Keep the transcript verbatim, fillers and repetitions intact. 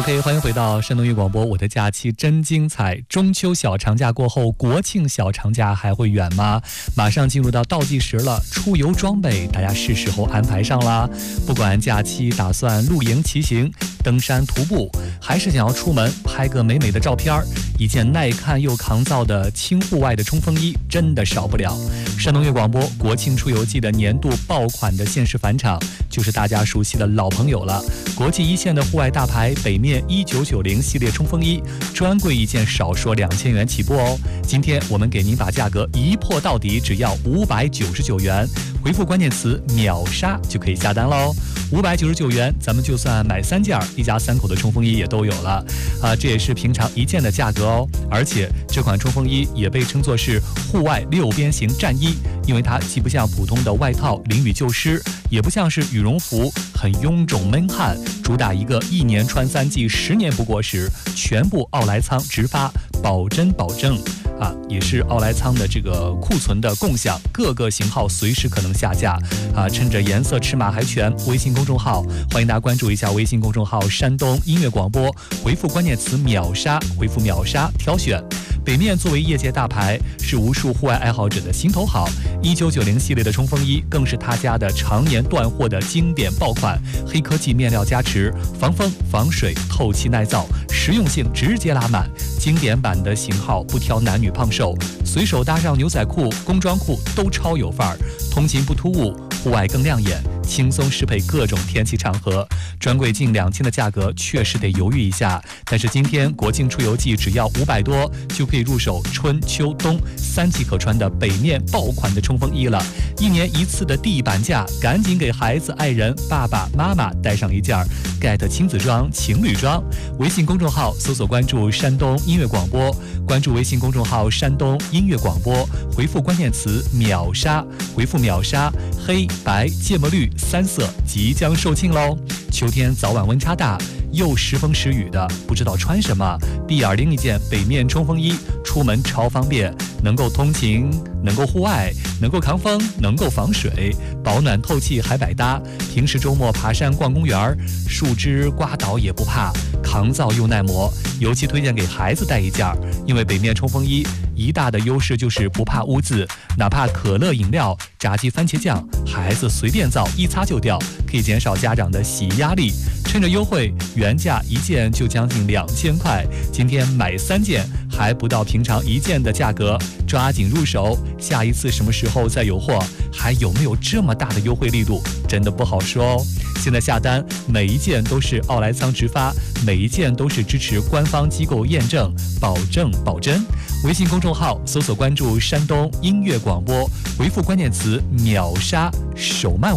OK， 欢迎回到山东音乐广播。我的假期真精彩！中秋小长假过后，国庆小长假还会远吗？马上进入到倒计时了，出游装备大家是时候安排上啦。不管假期打算露营、骑行、登山、徒步，还是想要出门拍个美美的照片，一件耐看又抗造的轻户外的冲锋衣真的少不了。山东音乐广播国庆出游季的年度爆款的限时返场，就是大家熟悉的老朋友了。国际一线的户外大牌北面一九九零系列冲锋衣，专柜一件少说两千元起步哦。今天我们给您把价格一破到底，只要五百九十九元，回复关键词秒杀就可以下单喽。五百九十九元，咱们就算买三件，一家三口的冲锋衣也都有了啊，这也是平常一件的价格哦。而且这款冲锋衣也被称作是户外六边形战衣，因为它既不像普通的外套淋雨就湿，也不像是羽绒服很臃肿闷汗，主打一个一年穿三季，十年不过时，全部奥莱仓直发，保真保证啊，也是奥莱仓的这个库存的共享，各个型号随时可能下架啊！趁着颜色尺码还全，微信公众号欢迎大家关注一下微信公众号山东音乐广播，回复关键词秒杀，回复秒杀挑选。北面作为业界大牌，是无数户外爱好者的心头好。一九九零系列的冲锋衣更是他家的常年断货的经典爆款，黑科技面料加持，防风防水，透气耐造，实用性直接拉满。经典版的型号不挑男女胖瘦，随手搭上牛仔裤、工装裤都超有范儿，通勤不突兀，户外更亮眼，轻松适配各种天气场合。专柜近两千的价格确实得犹豫一下，但是今天国庆出游季只要五百多，就可以入手春秋冬三季可穿的北面爆款的冲锋衣了。一年一次的地板价，赶紧给孩子、爱人、爸爸妈妈带上一件 get 亲子装、情侣装。微信公众号搜索关注山东音乐广播，关注微信公众号山东音乐广播，回复关键词秒杀，回复秒杀，黑白芥末绿三色即将售罄喽。秋天早晚温差大，又时风时雨的，不知道穿什么，闭眼拎一件北面冲锋衣，出门超方便，能够通勤，能够户外，能够抗风，能够防水，保暖透气还百搭。平时周末爬山逛公园，树枝刮倒也不怕，抗造又耐磨。尤其推荐给孩子带一件，因为北面冲锋衣一大的优势就是不怕污渍，哪怕可乐饮料、炸鸡番茄酱，孩子随便造，一擦就掉，可以减少家长的洗衣压力。趁着优惠，原价一件就将近两千块，今天买三件还不到平常一件的价格，抓紧入手。下一次什么时候再有货，还有没有这么大的优惠力度，真的不好说哦。现在下单每一件都是奥莱仓直发，每一件都是支持官方机构验证，保证保真。微信公众号搜索关注山东音乐广播，回复关键词秒杀手慢